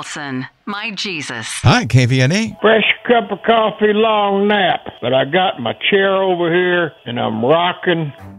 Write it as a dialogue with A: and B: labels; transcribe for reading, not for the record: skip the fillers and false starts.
A: Carlson, my Jesus.
B: Hi, KVNA.
C: Fresh cup of coffee, long nap. But I got my chair over here, and I'm rocking